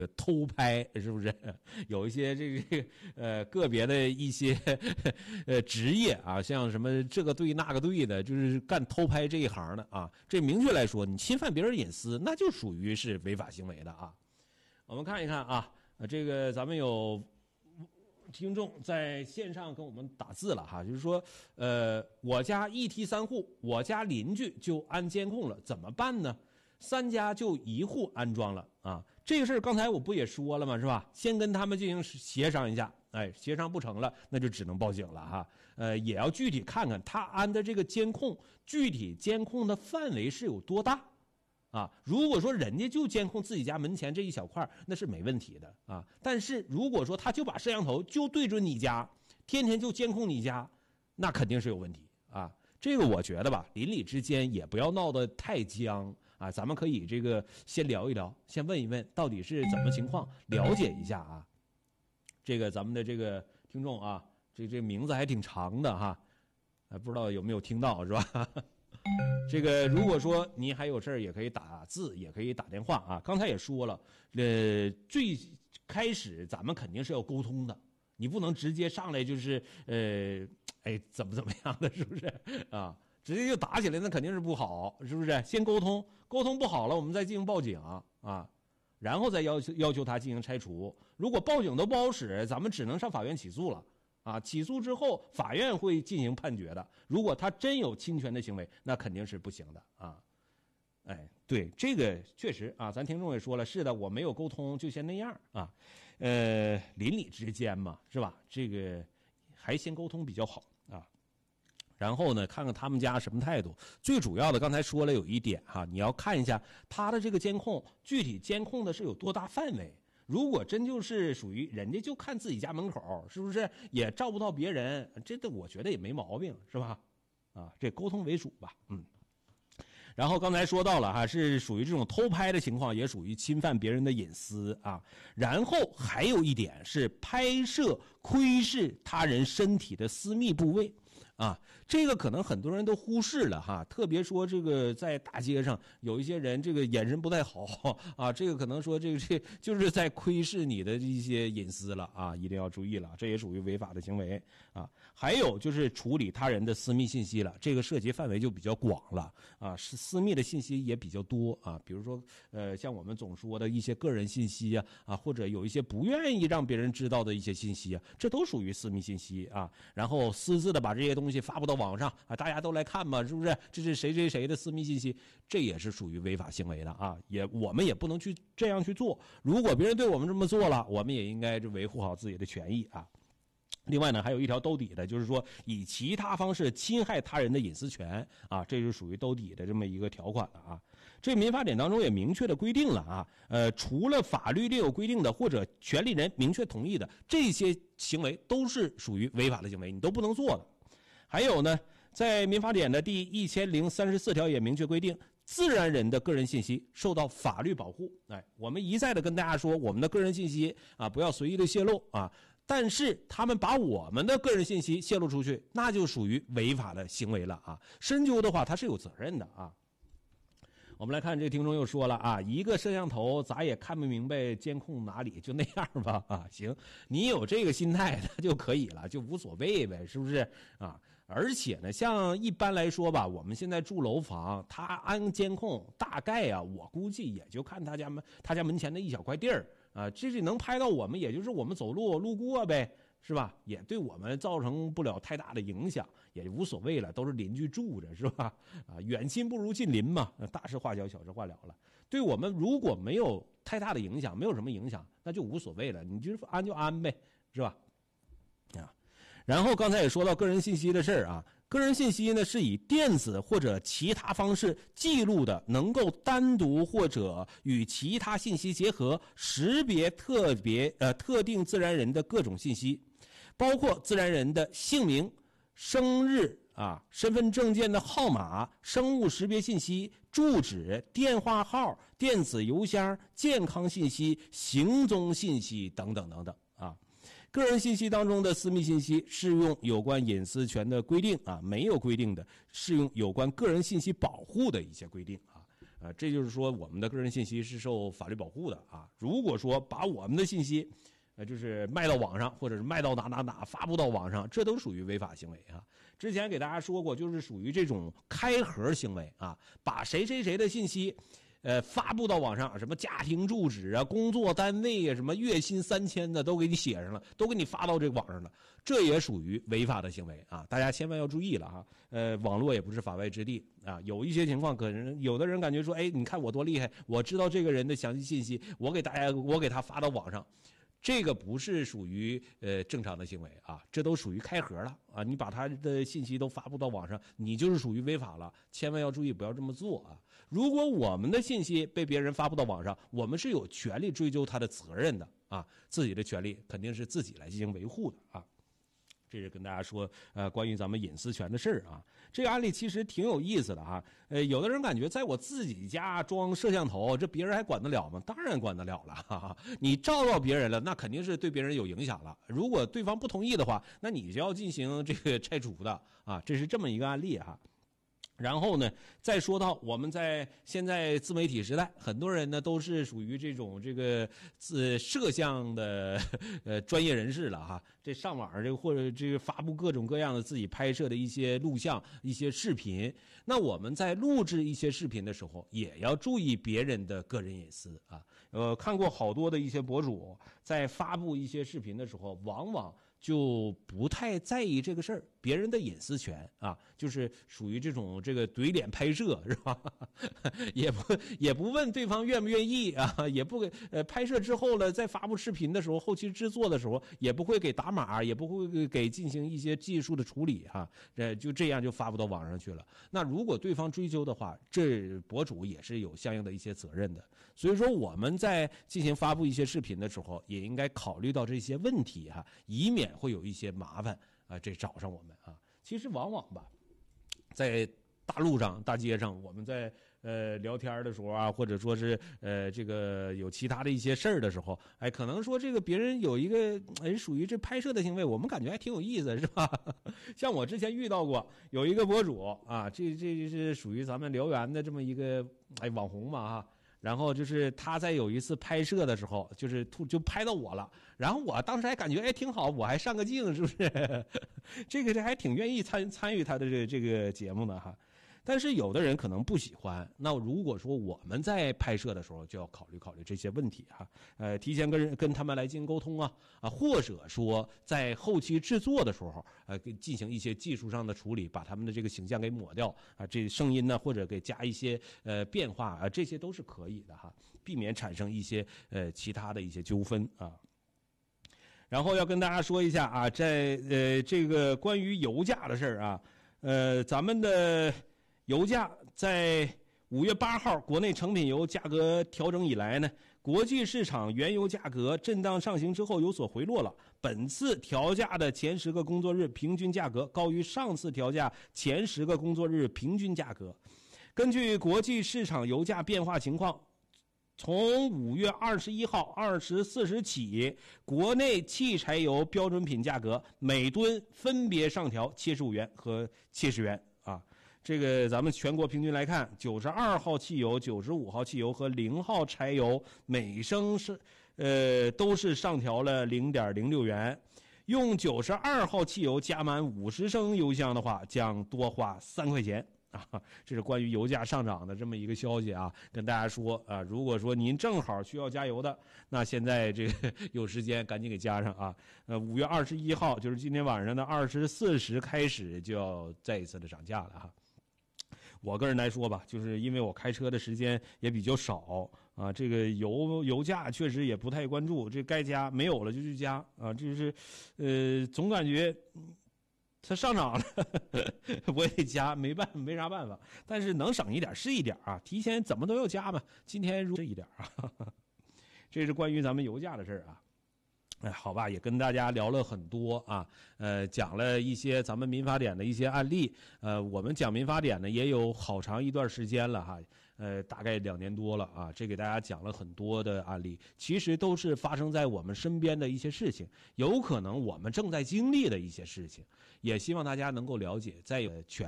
偷拍是不是？有一些个别的一些职业啊，像什么这个队那个队的，就是干偷拍这一行的啊。这明确来说，你侵犯别人隐私，那就属于是违法行为的啊。我们看一看啊，这个咱们有听众在线上跟我们打字了哈，就是说，我家一梯3户，我家邻居就安监控了，怎么办呢？3家就1户安装了啊，这个事儿刚才我不也说了吗？是吧？先跟他们进行协商一下，哎，协商不成了，那就只能报警了哈。也要具体看看他安的这个监控，具体监控的范围是有多大啊？如果说人家就监控自己家门前这一小块，那是没问题的啊。但是如果说他就把摄像头就对准你家，天天就监控你家，那肯定是有问题啊。这个我觉得吧，邻里之间也不要闹得太僵啊，咱们可以这个先聊一聊，先问一问到底是怎么情况，了解一下啊。这个咱们的这个听众啊，这名字还挺长的哈，不知道有没有听到是吧？这个如果说您还有事儿，也可以打字，也可以打电话啊。刚才也说了，最开始咱们肯定是要沟通的，你不能直接上来就是怎么样的，是不是啊？直接就打起来，那肯定是不好，是不是？先沟通，沟通不好了，我们再进行报警啊，然后再要求他进行拆除。如果报警都不好使，咱们只能上法院起诉了啊。起诉之后，法院会进行判决的。如果他真有侵权的行为，那肯定是不行的啊。哎，对，这个确实啊，咱听众也说了，是的，我没有沟通，就先那样啊。邻里之间嘛，是吧？这个还先沟通比较好啊。然后呢，看看他们家什么态度。最主要的，刚才说了有一点哈，你要看一下他的这个监控，具体监控的是有多大范围。如果真就是属于人家就看自己家门口，是不是也照不到别人？这我觉得也没毛病，是吧？啊，这沟通为主吧，然后刚才说到了哈，是属于这种偷拍的情况，也属于侵犯别人的隐私啊。然后还有一点是拍摄窥视他人身体的私密部位啊，这个可能很多人都忽视了哈。特别说这个在大街上有一些人这个眼神不太好啊，这个可能说这就是在窥视你的一些隐私了啊，一定要注意了，这也属于违法的行为啊。还有就是处理他人的私密信息了，这个涉及范围就比较广了啊，私密的信息也比较多啊，比如说像我们总说的一些个人信息啊，或者有一些不愿意让别人知道的一些信息啊，这都属于私密信息啊。然后私自的把这些东西发布到网上啊，大家都来看嘛，是不是？这是谁谁谁的私密信息，这也是属于违法行为的啊。我们也不能去这样去做。如果别人对我们这么做了，我们也应该维护好自己的权益啊。另外呢，还有一条兜底的，就是说以其他方式侵害他人的隐私权啊，这是属于兜底的这么一个条款了啊。这民法典当中也明确的规定了啊，除了法律另有规定的或者权利人明确同意的这些行为，都是属于违法的行为，你都不能做的。还有呢，在民法典的第1034条也明确规定，自然人的个人信息受到法律保护。哎，我们一再的跟大家说，我们的个人信息啊，不要随意的泄露啊。但是他们把我们的个人信息泄露出去，那就属于违法的行为了啊！深究的话，他是有责任的啊。我们来看这个听众又说了啊，一个摄像头咱也看不明白监控哪里，就那样吧啊，行，你有这个心态那就可以了，就无所谓呗，是不是啊？而且呢，像一般来说吧，我们现在住楼房，他安监控大概啊，我估计也就看他家门前的一小块地儿啊，这能拍到我们，也就是我们走路过呗。是吧？也对我们造成不了太大的影响，也无所谓了，都是邻居住着，是吧？啊，远亲不如近邻嘛，大事化小，小事化了了。对我们如果没有太大的影响，没有什么影响，那就无所谓了，你就是安就安呗，是吧？啊，然后刚才也说到个人信息的事儿啊，个人信息呢是以电子或者其他方式记录的，能够单独或者与其他信息结合，识别特定自然人的各种信息。包括自然人的姓名、生日啊、身份证件的号码、生物识别信息、住址、电话号、电子邮箱、健康信息、行踪信息等等等等啊。个人信息当中的私密信息适用有关隐私权的规定啊，没有规定的适用有关个人信息保护的一些规定啊。 这就是说我们的个人信息是受法律保护的啊。如果说把我们的信息就是卖到网上，或者是卖到哪发布到网上，这都属于违法行为啊。之前给大家说过，就是属于这种开盒行为啊，把谁的信息发布到网上，什么家庭住址啊、工作单位啊、什么月薪3000的都给你写上了，都给你发到这个网上了，这也属于违法的行为啊！大家千万要注意了哈。网络也不是法外之地啊，有一些情况可能有的人感觉说，哎，你看我多厉害，我知道这个人的详细信息，我给他发到网上。这个不是属于正常的行为啊，这都属于开盒了啊！你把他的信息都发布到网上，你就是属于违法了，千万要注意，不要这么做啊！如果我们的信息被别人发布到网上，我们是有权利追究他的责任的啊，自己的权利肯定是自己来进行维护的啊。这是跟大家说，关于咱们隐私权的事儿啊。这个案例其实挺有意思的哈。有的人感觉在我自己家装摄像头，这别人还管得了吗？当然管得了了，哈哈。你照到别人了，那肯定是对别人有影响了。如果对方不同意的话，那你就要进行这个拆除的啊。这是这么一个案例哈。然后呢，再说到我们在现在自媒体时代，很多人呢都是属于这种摄像的专业人士了哈。这上网或者这个发布各种各样的自己拍摄的一些录像、一些视频。那我们在录制一些视频的时候，也要注意别人的个人隐私啊。看过好多的一些博主在发布一些视频的时候，往往就不太在意这个事儿，别人的隐私权啊，就是属于这种这个怼脸拍摄是吧？也不问对方愿不愿意啊，也不给拍摄之后了，在发布视频的时候，后期制作的时候，也不会给打码，也不会给进行一些技术的处理哈，就这样就发布到网上去了。那如果对方追究的话，这博主也是有相应的一些责任的。所以说我们在进行发布一些视频的时候，也应该考虑到这些问题哈，以免会有一些麻烦啊，这找上我们啊。其实往往吧，在大路上、大街上，我们在聊天的时候啊，或者说是这个有其他的一些事儿的时候，哎，可能说这个别人有一个属于这拍摄的行为，我们感觉还挺有意思，是吧？像我之前遇到过有一个博主啊，这是属于咱们辽源的这么一个网红嘛哈。然后就是他在有一次拍摄的时候，就拍到我了，然后我当时还感觉挺好，我还上个镜，是不是？这还挺愿意参与他的这个节目的哈。但是有的人可能不喜欢，那如果说我们在拍摄的时候就要考虑这些问题哈，提前跟他们来进行沟通啊，或者说在后期制作的时候，进行一些技术上的处理，把他们的这个形象给抹掉啊，这声音呢或者给加一些变化啊，这些都是可以的哈，避免产生一些其他的一些纠纷啊。然后要跟大家说一下啊，在这个关于油价的事儿啊，咱们的油价在5月8号国内成品油价格调整以来呢，国际市场原油价格震荡上行之后有所回落了。本次调价的前10个工作日平均价格高于上次调价前10个工作日平均价格。根据国际市场油价变化情况，从5月21号20:40时起，国内汽柴油标准品价格每吨分别上调75元和70元啊。这个咱们全国平均来看，92号汽油、95号汽油和0号柴油每升都是上调了0.06元。用92号汽油加满50升油箱的话，将多花3块钱。这是关于油价上涨的这么一个消息啊，跟大家说啊，如果说您正好需要加油的，那现在这个有时间赶紧给加上啊。5月21号就是今天晚上的24时开始就要再一次的涨价了哈。我个人来说吧，就是因为我开车的时间也比较少啊，这个油价确实也不太关注，这该加没有了就去加啊，就是总感觉它上涨了我也得加，没啥办法，但是能省一点是一点啊，提前怎么都要加嘛，今天这一点啊这是关于咱们油价的事儿啊。好吧，也跟大家聊了很多啊，讲了一些咱们民法典的一些案例，我们讲民法典呢也有好长一段时间了哈，大概2年多了啊，这给大家讲了很多的案例，其实都是发生在我们身边的一些事情，有可能我们正在经历的一些事情，也希望大家能够了解，在权